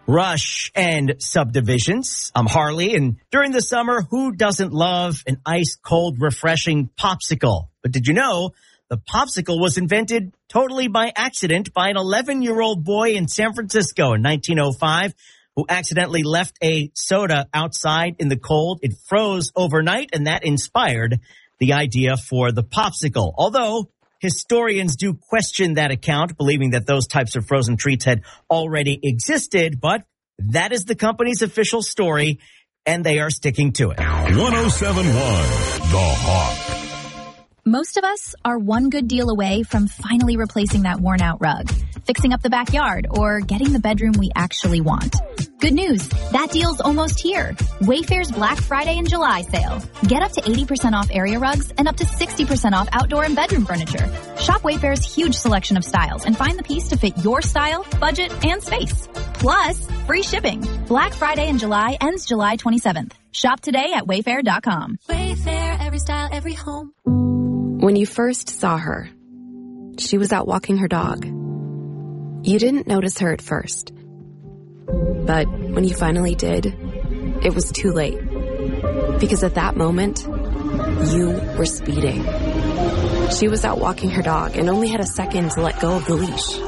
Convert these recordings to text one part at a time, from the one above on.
Rush and subdivisions. I'm Harley, and during the summer, who doesn't love an ice-cold, refreshing popsicle? But did you know the popsicle was invented totally by accident by an 11-year-old boy in San Francisco in 1905 who accidentally left a soda outside in the cold. It froze overnight, and that inspired the idea for the popsicle. Although historians do question that account, believing that those types of frozen treats had already existed, but that is the company's official story, and they are sticking to it. 107.1 The Hawk. Most of us are one good deal away from finally replacing that worn-out rug, fixing up the backyard, or getting the bedroom we actually want. Good news, that deal's almost here. Wayfair's Black Friday and July sale. Get up to 80% off area rugs and up to 60% off outdoor and bedroom furniture. Shop Wayfair's huge selection of styles and find the piece to fit your style, budget, and space. Plus, free shipping. Black Friday in July ends July 27th. Shop today at Wayfair.com. Wayfair, every style, every home. When you first saw her, she was out walking her dog. You didn't notice her at first. But when you finally did, it was too late. Because at that moment, you were speeding. She was out walking her dog and only had a second to let go of the leash.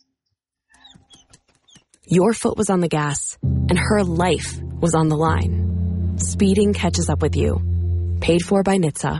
Your foot was on the gas, and her life was on the line. Speeding catches up with you. Paid for by NHTSA.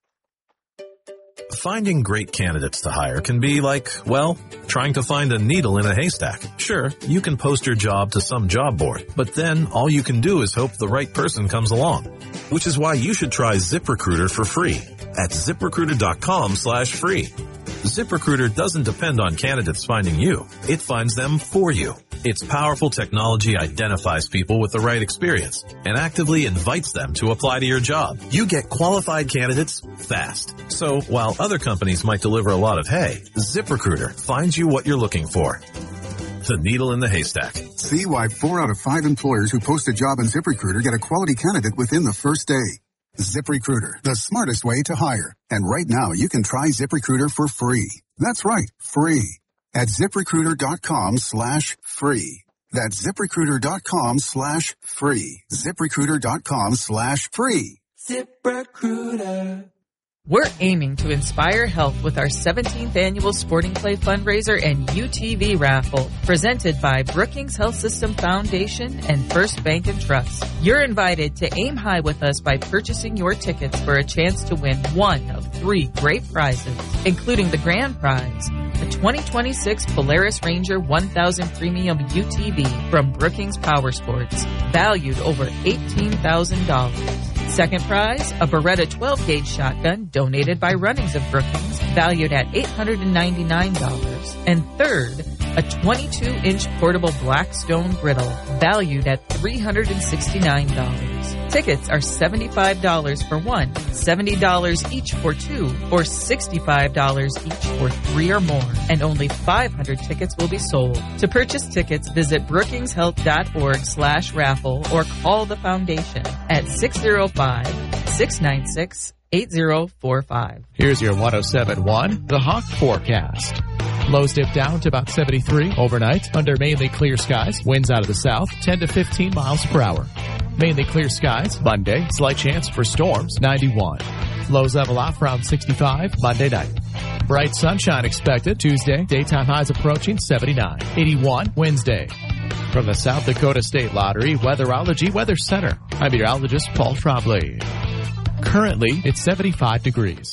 Finding great candidates to hire can be like, well, trying to find a needle in a haystack. Sure, you can post your job to some job board, but then all you can do is hope the right person comes along. Which is why you should try ZipRecruiter for free at ZipRecruiter.com/free. ZipRecruiter doesn't depend on candidates finding you. It finds them for you. Its powerful technology identifies people with the right experience and actively invites them to apply to your job. You get qualified candidates fast. So while other companies might deliver a lot of hay, ZipRecruiter finds you what you're looking for. The needle in the haystack. See why 4 out of 5 employers who post a job on ZipRecruiter get a quality candidate within the first day. ZipRecruiter, the smartest way to hire. And right now, you can try ZipRecruiter for free. That's right, free. At ZipRecruiter.com/free. That's ZipRecruiter.com/free. ZipRecruiter.com/free. ZipRecruiter. We're aiming to inspire health with our 17th annual Sporting Clay fundraiser and UTV raffle, presented by Brookings Health System Foundation and First Bank and Trust. You're invited to aim high with us by purchasing your tickets for a chance to win one of 3 great prizes, including the grand prize, the 2026 Polaris Ranger 1000 Premium UTV from Brookings Power Sports, valued over $18,000. Second prize, a Beretta 12-gauge shotgun donated by Runnings of Brookings, valued at $899. And third, a 22-inch portable Blackstone griddle, valued at $369. Tickets are $75 for one, $70 each for 2, or $65 each for 3 or more, and only 500 tickets will be sold. To purchase tickets, visit brookingshealth.org/raffle or call the foundation at 605-696-8045. Here's your 107.1 The Hawk forecast. Lows dip down to about 73 overnight under mainly clear skies. Winds out of the south, 10 to 15 miles per hour. Mainly clear skies. Monday, slight chance for storms, 91. Lows level off around 65 Monday night. Bright sunshine expected Tuesday. Daytime highs approaching 79. 81 Wednesday. From the South Dakota State Lottery Weatherology Weather Center, I'm meteorologist Paul Trombley. Currently, it's 75 degrees.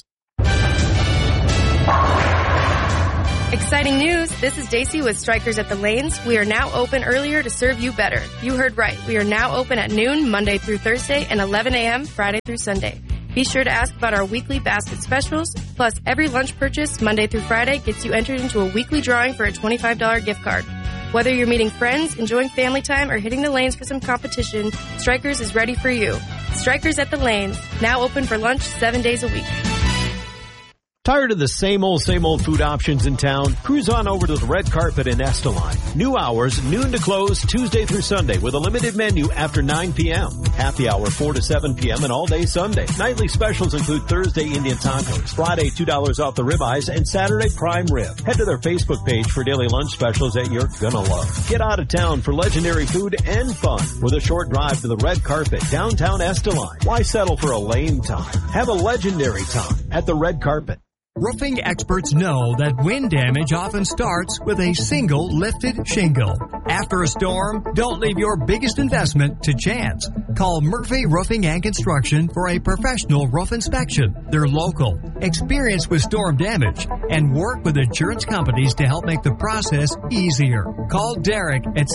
Exciting news. This is Daisy with Strikers at the Lanes. We are now open earlier to serve you better. You heard right. We are now open at noon Monday through Thursday and 11 a.m. Friday through Sunday. Be sure to ask about our weekly basket specials. Plus, every lunch purchase Monday through Friday gets you entered into a weekly drawing for a $25 gift card. Whether you're meeting friends, enjoying family time, or hitting the lanes for some competition, Strikers is ready for you. Strikers at the Lanes, now open for lunch 7 days a week. Tired of the same old food options in town? Cruise on over to the Red Carpet in Esteline. New hours, noon to close, Tuesday through Sunday with a limited menu after 9 p.m. Happy hour 4 to 7 p.m. and all day Sunday. Nightly specials include Thursday Indian tacos, Friday $2 off the ribeyes, and Saturday prime rib. Head to their Facebook page for daily lunch specials that you're gonna love. Get out of town for legendary food and fun with a short drive to the Red Carpet, downtown Esteline. Why settle for a lame time? Have a legendary time at the Red Carpet. Roofing experts know that wind damage often starts with a single lifted shingle. After a storm, don't leave your biggest investment to chance. Call Murphy Roofing and Construction for a professional roof inspection. They're local, experienced with storm damage, and work with insurance companies to help make the process easier. Call Derek at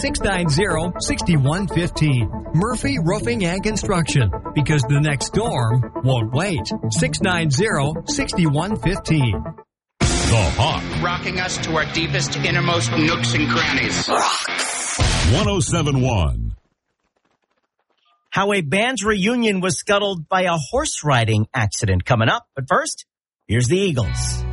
690-6115. Murphy Roofing and Construction, because the next storm won't wait. 690-6115. The Hawk. Rocking us to our deepest, innermost nooks and crannies. 1071. How a band's reunion was scuttled by a horse riding accident coming up. But first, here's the Eagles.